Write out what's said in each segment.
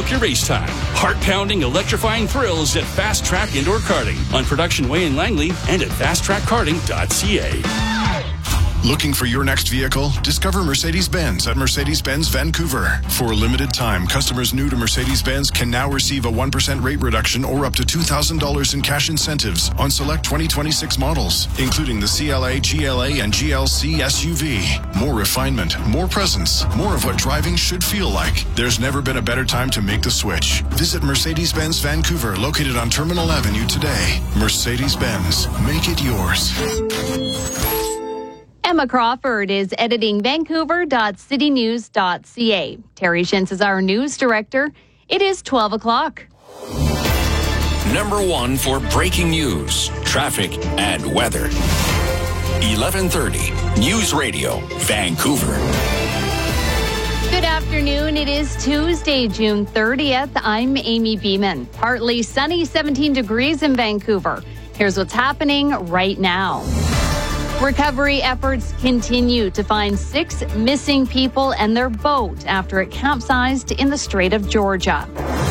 Book your race time. Heart-pounding, electrifying thrills at Fast Track Indoor Karting on Production Way in Langley and at fasttrackkarting.ca. Looking for your next vehicle? Discover Mercedes-Benz at Mercedes-Benz Vancouver. For a limited time, customers new to Mercedes-Benz can now receive a 1% rate reduction or up to $2,000 in cash incentives on select 2026 models, including the CLA, GLA, and GLC SUV. More refinement, more presence, more of what driving should feel like. There's never been a better time to make the switch. Visit Mercedes-Benz Vancouver, located on Terminal Avenue today. Mercedes-Benz. Make it yours. Emma Crawford is editing vancouver.citynews.ca. Terry Shintz is our news director. It is 12 o'clock. Number one for breaking news, traffic, and weather. 1130 News Radio, Vancouver. Good afternoon. It is Tuesday, June 30th. I'm Amy Beeman. Partly sunny, 17 degrees in Vancouver. Here's what's happening right now. Recovery efforts continue to find 6 missing people and their boat after it capsized in the Strait of Georgia.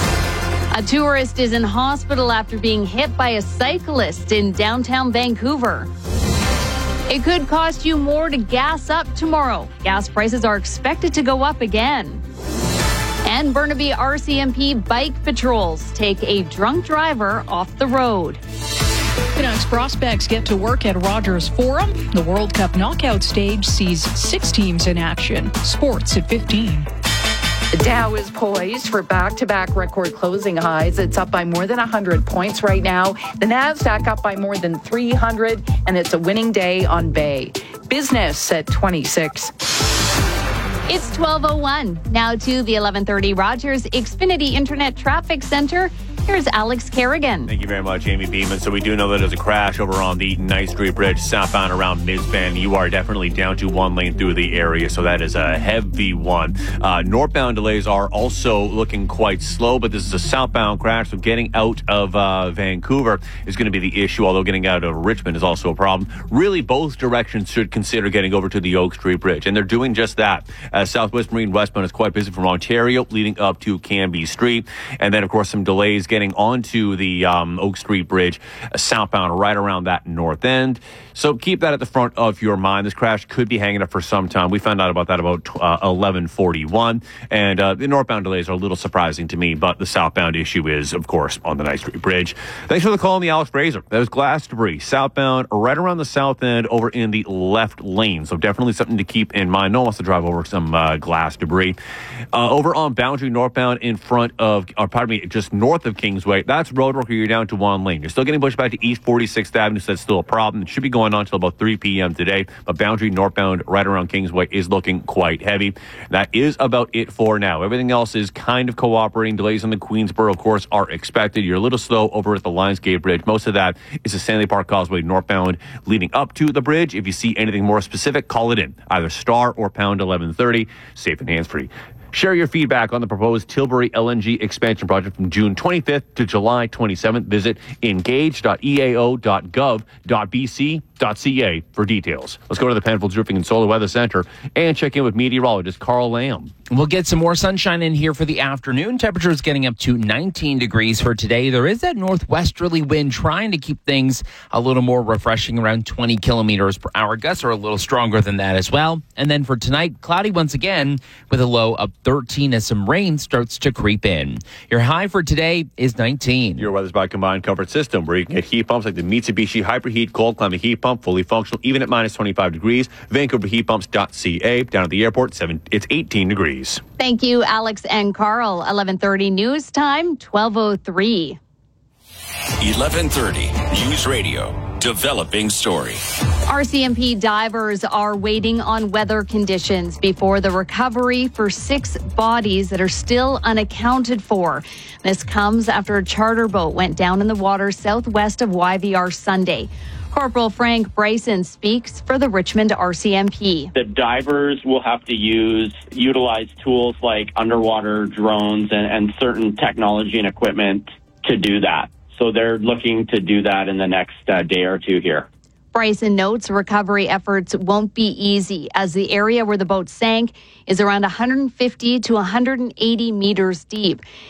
A tourist is in hospital after being hit by a cyclist in downtown Vancouver. It could cost you more to gas up tomorrow. Gas prices are expected to go up again. And Burnaby RCMP bike patrols take a drunk driver off the road. Canucks prospects get to work at Rogers Forum. The World Cup knockout stage sees 6 teams in action. Sports at 15. The Dow is poised for back-to-back record closing highs. It's up by more than 100 points right now. The Nasdaq up by more than 300, and it's a winning day on Bay. Business at 26. It's 12:01. Now to the 1130 Rogers Xfinity Internet Traffic Center. Here's Alex Kerrigan. Thank you very much, Amy Beeman. So we do know that there's a crash over on the Knight Street Bridge, southbound around Nisbet. You are definitely down to 1 lane through the area, so that is a heavy one. Northbound delays are also looking quite slow, but this is a southbound crash, so getting out of Vancouver is going to be the issue, although getting out of Richmond is also a problem. Really, both directions should consider getting over to the Oak Street Bridge, and they're doing just that. Southwest Marine westbound is quite busy from Ontario, leading up to Cambie Street, and then, of course, some delays getting onto the Oak Street Bridge, southbound right around that north end. So keep that at the front of your mind. This crash could be hanging up for some time. We found out about that about 11:41. And the northbound delays are a little surprising to me, but the southbound issue is, of course, on the Knight Street Bridge. Thanks for the call on the Alex Fraser. That was glass debris southbound right around the south end over in the left lane. So definitely something to keep in mind. No one wants to drive over some glass debris. Over on Boundary northbound in front of, just north of Kingsway, that's road work where you're down to 1 lane. You're still getting pushed back to East 46th Avenue, so that's still a problem. It should be going on until about 3 p.m. today, but Boundary northbound right around Kingsway is looking quite heavy. That is about it for now. Everything else is kind of cooperating. Delays on the Queensboro, of course, are expected. You're a little slow over at the Lionsgate Bridge. Most of that is the Stanley Park Causeway northbound leading up to the bridge. If you see anything more specific, call it in. Either star or pound 1130. Safe and hands-free. Share your feedback on the proposed Tilbury LNG expansion project from June 25th to July 27th. Visit engage.eao.gov.bc.ca for details. Let's go to the Penfolds Roofing and Solar Weather Center and check in with meteorologist Carl Lamb. We'll get some more sunshine in here for the afternoon. Temperatures getting up to 19 degrees for today. There is that northwesterly wind trying to keep things a little more refreshing, around 20 kilometers per hour. Gusts are a little stronger than that as well. And then for tonight, cloudy once again with a low of 13 as some rain starts to creep in. Your high for today is 19. Your weather's by Combined Comfort System, where you can get heat pumps like the Mitsubishi Hyperheat Cold Climate Heat Pump, fully functional, even at minus 25 degrees. VancouverHeatPumps.ca. Down at the airport, it's 18 degrees. Thank you, Alex and Carl. 11:30 news time, 12:03. 1130 News Radio, developing story. RCMP divers are waiting on weather conditions before the recovery for 6 bodies that are still unaccounted for. This comes after a charter boat went down in the water southwest of YVR Sunday. Corporal Frank Bryson speaks for the Richmond RCMP. The divers will have to utilize tools like underwater drones and certain technology and equipment to do that. So they're looking to do that in the next day or two here. Bryson notes recovery efforts won't be easy as the area where the boat sank is around 150 to 180 meters deep.